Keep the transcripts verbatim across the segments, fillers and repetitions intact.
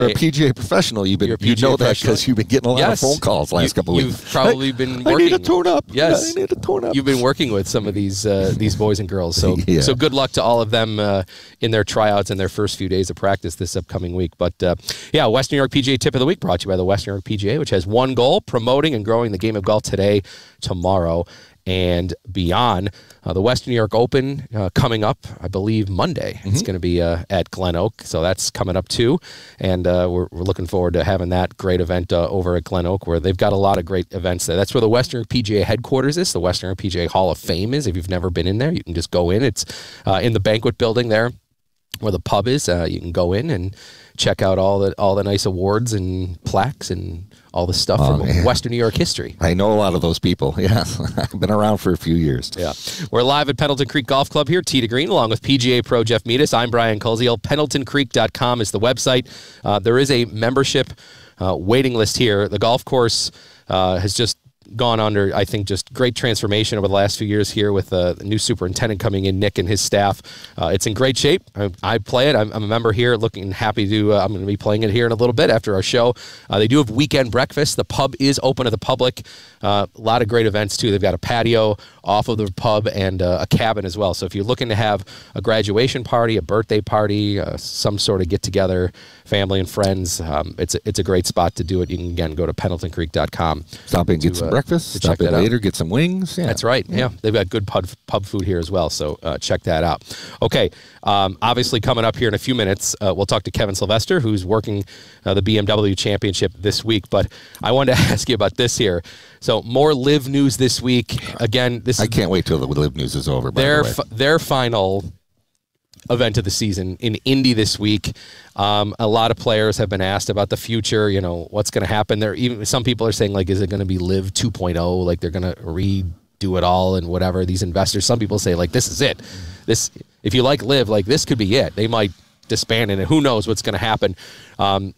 You're a P G A professional. You've been, you know that because you've been getting a lot yes. of phone calls last you, couple of weeks. You've probably I, been I working. need a tune up. Yes, I need a tune up. You've been working with some of these uh, these boys and girls. So yeah. so good luck to all of them uh, in their tryouts and their first few days of practice this upcoming week. But uh, yeah, West New York P G A Tip of the Week brought to you by the West New York P G A, which has one goal: promoting and growing the game of golf today, tomorrow, and beyond. Uh, the West New York Open uh, coming up, I believe, Monday. Mm-hmm. It's going to be uh, at Glen Oak, so that's coming up too. And uh, we're, we're looking forward to having that great event uh, over at Glen Oak, where they've got a lot of great events there. That's where the West New York P G A headquarters is. The West New York P G A Hall of Fame is. If you've never been in there, you can just go in. It's uh, in the banquet building there where the pub is. Uh, you can go in and check out all the all the nice awards and plaques and all the stuff oh, from man. Western New York history. I know a lot of those people. Yeah, I've been around for a few years. Yeah, we're live at Pendleton Creek Golf Club here, Tee to Green, along with P G A Pro Jeff Meadis. I'm Brian Koziel. Pendleton Creek dot com is the website. Uh, there is a membership uh, waiting list here. The golf course uh, has just gone under, I think, just great transformation over the last few years here with uh, the new superintendent coming in, Nick, and his staff. Uh, it's in great shape. I, I play it. I'm, I'm a member here, looking happy to, uh, I'm going to be playing it here in a little bit after our show. Uh, they do have weekend breakfast. The pub is open to the public. Uh, a lot of great events, too. They've got a patio off of the pub and uh, a cabin as well. So if you're looking to have a graduation party, a birthday party, uh, some sort of get-together, family and friends, um, it's, a, it's a great spot to do it. You can, again, go to Pendleton Creek dot com. Stop in and get some uh, breakfast. Stop in later, out. Get some wings. Yeah. That's right. Yeah. yeah. They've got good pub, pub food here as well, so uh, check that out. Okay. Um, obviously, coming up here in a few minutes, uh, we'll talk to Kevin Sylvester, who's working uh, the B M W Championship this week. But I wanted to ask you about this here. So more Live news this week. Again, this I is can't wait till the Live news is over. By their the way. f- their final event of the season in Indy this week. Um, a lot of players have been asked about the future. You know, what's going to happen there. Even some people are saying, like, is it going to be Live two point oh? Like, they're going to redo it all and whatever. These investors, some people say, like, this is it. This, if you like Live, like, this could be it. They might disband it, and who knows what's going to happen. Um,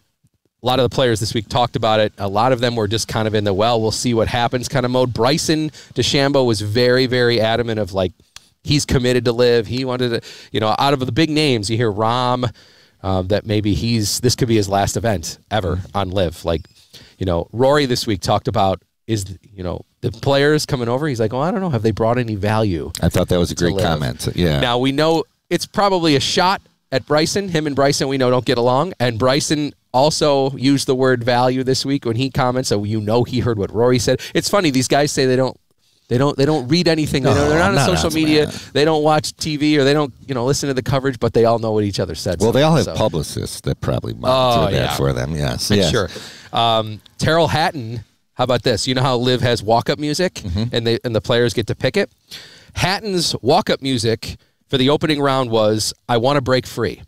a lot of the players this week talked about it. A lot of them were just kind of in the, well, we'll see what happens kind of mode. Bryson DeChambeau was very, very adamant of, like, he's committed to Live. He wanted to, you know, out of the big names, you hear Rahm, uh, that maybe he's, this could be his last event ever on Live. Like, you know, Rory this week talked about, is, you know, the players coming over. He's like, oh, I don't know. Have they brought any value? I thought that was a great comment. Yeah. Now, we know it's probably a shot at Bryson. Him and Bryson, we know, don't get along. And Bryson also used the word value this week when he comments, so you know he heard what Rory said. It's funny. These guys say they don't, They don't. They don't read anything. They don't, they're not on not social media. Man. They don't watch T V or they don't, you know, listen to the coverage. But they all know what each other said. Well, they all have so. publicists that probably monitor oh, that yeah. for them. Yes, I'm yes. sure. Um, Terrell Hatton. How about this? You know how Live has walk-up music, mm-hmm. and they and the players get to pick it. Hatton's walk-up music for the opening round was "I Want to Break Free."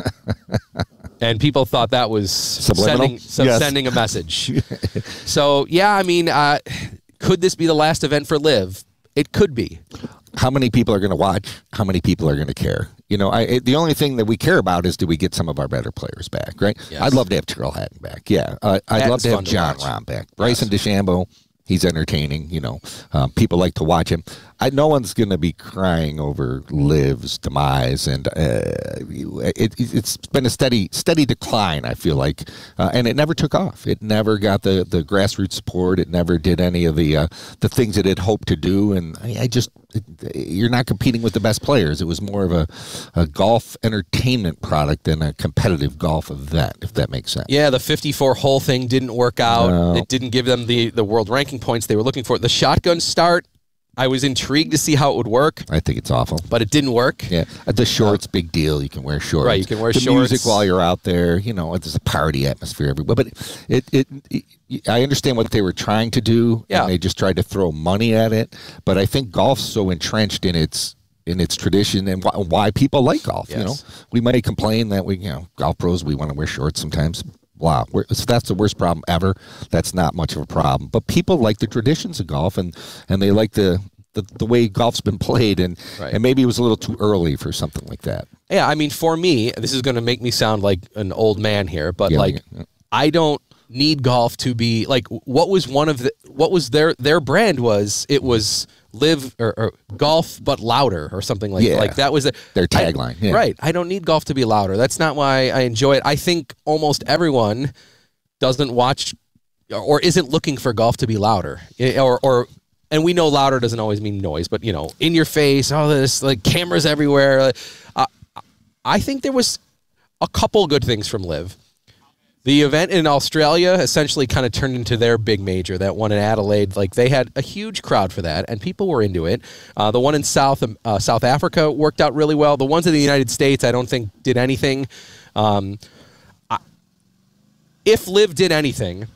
And people thought that was sending, so yes. sending a message. So, yeah, I mean, uh, could this be the last event for Live? It could be. How many people are going to watch? How many people are going to care? You know, I, it, the only thing that we care about is do we get some of our better players back, right? Yes. I'd love to have Terrell Hatton back. Yeah. Uh, I'd Hatton's love to have to John watch. Rahm back. Bryson Yes. DeChambeau, he's entertaining. You know, um, people like to watch him. I, no one's going to be crying over Liv's demise, and uh, it, it's been a steady, steady decline. I feel like, uh, and it never took off. It never got the, the grassroots support. It never did any of the uh, the things it had hoped to do. And I, I just, it, you're not competing with the best players. It was more of a, a golf entertainment product than a competitive golf event, if that makes sense. Yeah, the fifty-four hole thing didn't work out. No. It didn't give them the the world ranking points they were looking for. The shotgun start, I was intrigued to see how it would work. I think it's awful. But it didn't work. Yeah. The shorts, big deal. You can wear shorts. Right, you can wear the shorts. music while you're out there. You know, there's a party atmosphere everywhere. But it, it, it, it I understand what they were trying to do. Yeah. And they just tried to throw money at it. But I think golf's so entrenched in its in its tradition and why, why people like golf. Yes. You know, we might complain that we, you know, golf pros, we want to wear shorts sometimes. Wow, we're, if that's the worst problem ever, that's not much of a problem. But people like the traditions of golf, and, and they like the, the, the way golf's been played, and, right. and maybe it was a little too early for something like that. Yeah, I mean, for me, this is going to make me sound like an old man here, but Yeah, like, yeah, yeah. I don't need golf to be like, what was one of the, what was their, their brand was, it was live or, or golf, but louder or something like, yeah. like that was the, their tagline. I, yeah. Right. I don't need golf to be louder. That's not why I enjoy it. I think almost everyone doesn't watch or isn't looking for golf to be louder or, or, and we know louder doesn't always mean noise, but you know, in your face, all this like cameras everywhere. Uh, I think there was a couple good things from Live. The event in Australia essentially kind of turned into their big major, that one in Adelaide. Like they had a huge crowd for that, and people were into it. Uh, the one in South uh, South Africa worked out really well. The ones in the United States, I don't think did anything. Um, I, if Live did anything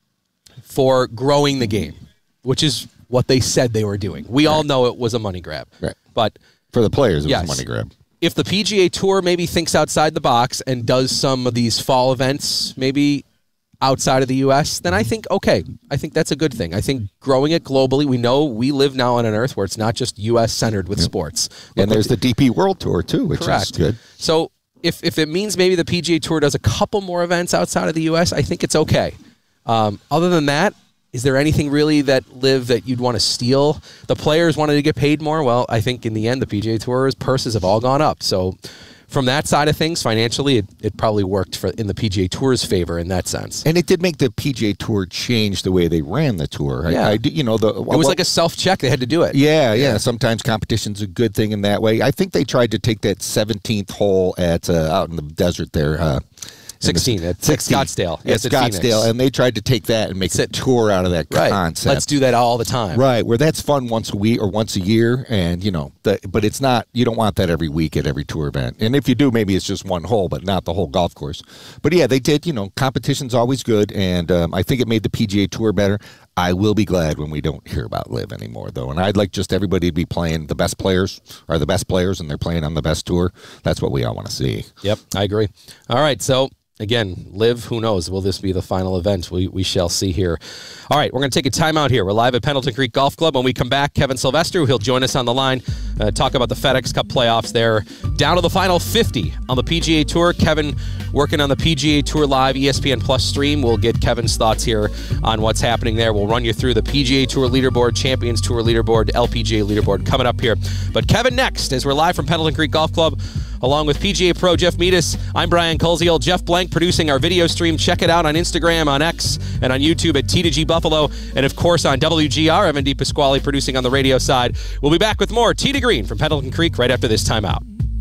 for growing the game, which is what they said they were doing, we right. all know it was a money grab. Right. But for the players, it yes, was a money grab. If the P G A Tour maybe thinks outside the box and does some of these fall events maybe outside of the U S, then I think, okay, I think that's a good thing. I think growing it globally, we know we live now on an earth where it's not just U S-centered with yep. sports. And there's the D P World Tour, too, which correct. is good. So if, if it means maybe the P G A Tour does a couple more events outside of the U S, I think it's okay. Um, other than that, is there anything really that Live that you'd want to steal? The players wanted to get paid more. Well, I think in the end, the P G A Tour's purses have all gone up. So from that side of things, financially, it, it probably worked for in the P G A Tour's favor in that sense. And it did make the P G A Tour change the way they ran the tour. Yeah. I, I, you know, the, it was well, like a self-check. They had to do it. Yeah, yeah, yeah. Sometimes competition's a good thing in that way. I think they tried to take that seventeenth hole at uh, out in the desert there. Uh, sixteen at sixteen. Scottsdale. Yes, at Scottsdale, Phoenix. And they tried to take that and make a tour out of that right. concept. Let's do that all the time. Right, where that's fun once a week or once a year, and you know, the, but it's not. You don't want that every week at every tour event. And if you do, maybe it's just one hole, but not the whole golf course. But yeah, they did. You know, competition's always good, and um, I think it made the P G A Tour better. I will be glad when we don't hear about Live anymore, though. And I'd like just everybody to be playing the best players are the best players, and they're playing on the best tour. That's what we all want to see. Yep, I agree. All right, so. Again, Live, who knows? Will this be the final event? We we shall see here. All right, we're going to take a timeout here. We're live at Pendleton Creek Golf Club. When we come back, Kevin Sylvester, he'll join us on the line, uh, talk about the FedEx Cup playoffs there. Down to the final fifty on the P G A Tour. Kevin working on the P G A Tour Live E S P N Plus stream. We'll get Kevin's thoughts here on what's happening there. We'll run you through the P G A Tour leaderboard, Champions Tour leaderboard, L P G A leaderboard coming up here. But Kevin next, as we're live from Pendleton Creek Golf Club, along with P G A Pro Jeff Meadis. I'm Brian Koziel. Jeff Blank producing our video stream. Check it out on Instagram, on X, and on YouTube at T two G Buffalo. And, of course, on W G R, Evan D. Pasquale producing on the radio side. We'll be back with more Tee to Green from Pendleton Creek right after this timeout.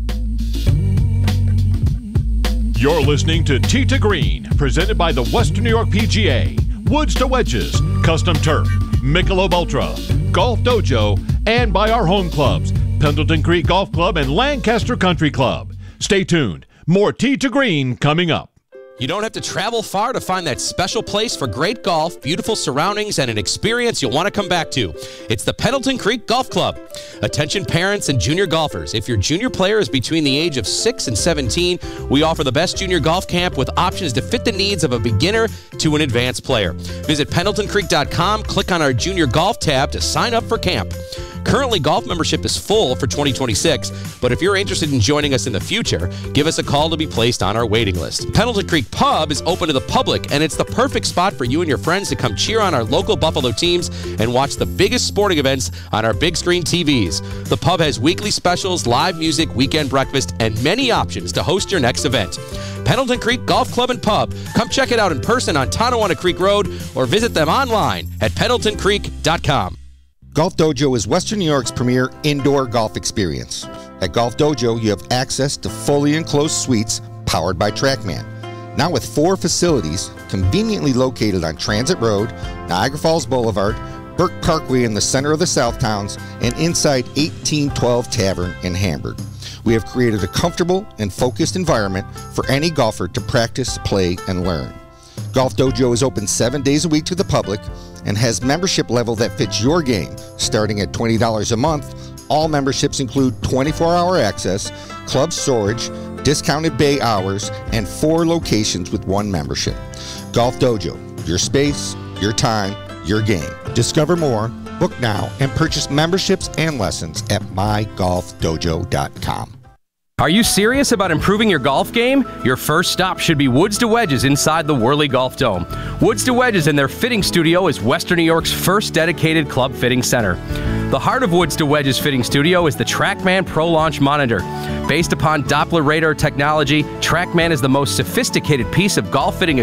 You're listening to Tee to Green, presented by the Western New York P G A, Woods to Wedges, Custom Turf, Michelob Ultra, Golf Dojo, and by our home clubs, Pendleton Creek Golf Club and Lancaster Country Club. Stay tuned. More Tee to Green coming up. You don't have to travel far to find that special place for great golf, beautiful surroundings, and an experience you'll want to come back to. It's the Pendleton Creek Golf Club. Attention parents and junior golfers. If your junior player is between the age of six and seventeen, we offer the best junior golf camp with options to fit the needs of a beginner to an advanced player. Visit pendleton creek dot com, click on our junior golf tab to sign up for camp. Currently, golf membership is full for twenty twenty-six, but if you're interested in joining us in the future, give us a call to be placed on our waiting list. Pendleton Creek Pub is open to the public, and it's the perfect spot for you and your friends to come cheer on our local Buffalo teams and watch the biggest sporting events on our big screen T Vs. The pub has weekly specials, live music, weekend breakfast, and many options to host your next event. Pendleton Creek Golf Club and Pub. Come check it out in person on Tonawanda Creek Road or visit them online at pendleton creek dot com. Golf Dojo is Western New York's premier indoor golf experience. At Golf Dojo, you have access to fully enclosed suites powered by TrackMan. Now with four facilities conveniently located on Transit Road, Niagara Falls Boulevard, Burke Parkway in the center of the South Towns, and inside eighteen twelve Tavern in Hamburg. We have created a comfortable and focused environment for any golfer to practice, play, and learn. Golf Dojo is open seven days a week to the public and has membership level that fits your game, starting at twenty dollars a month. All memberships include twenty-four hour access, club storage, discounted bay hours, and four locations with one membership. Golf Dojo, your space, your time, your game. Discover more, book now, and purchase memberships and lessons at my golf dojo dot com. Are you serious about improving your golf game? Your first stop should be Woods to Wedges inside the Worley Golf Dome. Woods to Wedges and their fitting studio is Western New York's first dedicated club fitting center. The heart of Woods to Wedges Fitting Studio is the TrackMan Pro Launch Monitor. Based upon Doppler radar technology, TrackMan is the most sophisticated piece of golf fitting